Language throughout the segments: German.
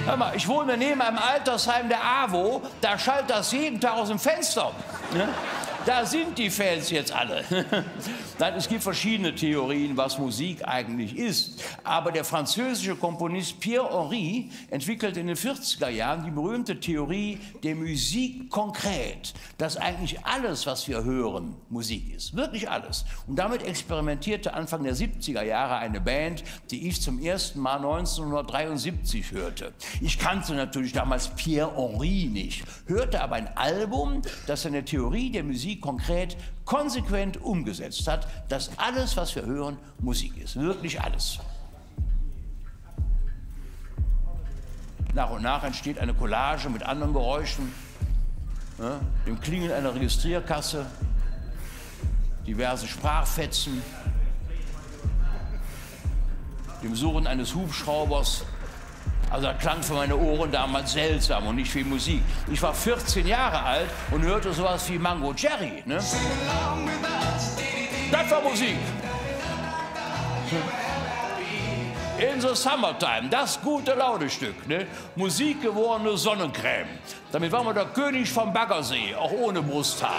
Hör mal, ich wohne neben einem Altersheim der AWO, da schallt das jeden Tag aus dem Fenster. Ne? Da sind die Fans jetzt alle. Nein, es gibt verschiedene Theorien, was Musik eigentlich ist. Aber der französische Komponist Pierre Henry entwickelte in den 40er Jahren die berühmte Theorie der Musique concrète, dass eigentlich alles, was wir hören, Musik ist. Wirklich alles. Und damit experimentierte Anfang der 70er Jahre eine Band, die ich zum ersten Mal 1973 hörte. Ich kannte natürlich damals Pierre Henry nicht, hörte aber ein Album, das eine Theorie der Musik konkret konsequent umgesetzt hat, dass alles, was wir hören, Musik ist. Wirklich alles. Nach und nach entsteht eine Collage mit anderen Geräuschen, ja, dem Klingeln einer Registrierkasse, diverse Sprachfetzen, dem Surren eines Hubschraubers. Also das klang für meine Ohren damals seltsam und nicht wie Musik. Ich war 14 Jahre alt und hörte sowas wie Mango Jerry. Ne? Das war Musik. In the Summertime, das gute Laune-Stück. Ne? Musik gewordene Sonnencreme. Damit war man der König vom Baggersee, auch ohne Brusthaar.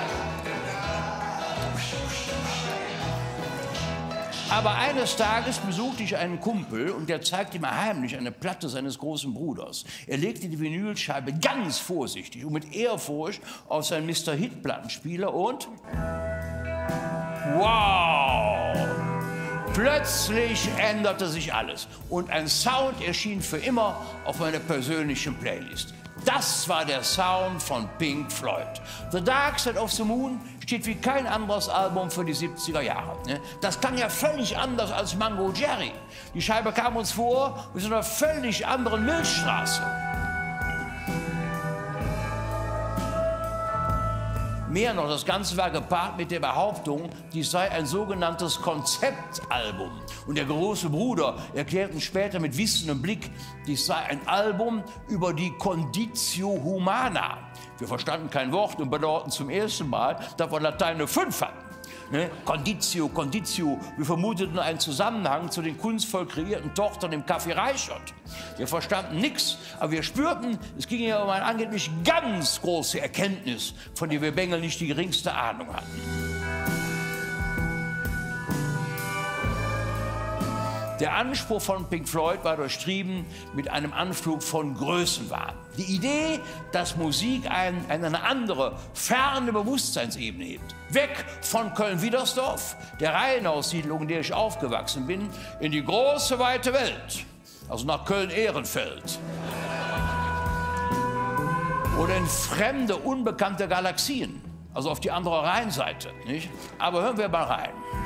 Aber eines Tages besuchte ich einen Kumpel und der zeigte mir heimlich eine Platte seines großen Bruders. Er legte die Vinylscheibe ganz vorsichtig und mit Ehrfurcht auf seinen Mr. Hit-Plattenspieler und... Wow! Plötzlich änderte sich alles und ein Sound erschien für immer auf meiner persönlichen Playlist. Das war der Sound von Pink Floyd. The Dark Side of the Moon steht wie kein anderes Album für die 70er Jahre. Das klang ja völlig anders als Mango Jerry. Die Scheibe kam uns vor wie so einer völlig anderen Milchstraße. Mehr noch, das Ganze war gepaart mit der Behauptung, dies sei ein sogenanntes Konzeptalbum. Und der große Bruder erklärte später mit wissendem Blick, dies sei ein Album über die Conditio Humana. Wir verstanden kein Wort und bedauerten zum ersten Mal, dass wir Latein eine 5 hatten. Ne? Conditio, Conditio. Wir vermuteten einen Zusammenhang zu den kunstvoll kreierten Tochtern im Café Reichert. Wir verstanden nichts, aber wir spürten, es ging ja um eine angeblich ganz große Erkenntnis, von der wir Bengel nicht die geringste Ahnung hatten. Der Anspruch von Pink Floyd war durchtrieben mit einem Anflug von Größenwahn. Die Idee, dass Musik eine andere, ferne Bewusstseinsebene hebt. Weg von Köln-Wiedersdorf, der Reihenhaussiedlung, in der ich aufgewachsen bin, in die große, weite Welt. Also nach Köln-Ehrenfeld. Oder in fremde, unbekannte Galaxien. Also auf die andere Rheinseite. Nicht? Aber hören wir mal rein.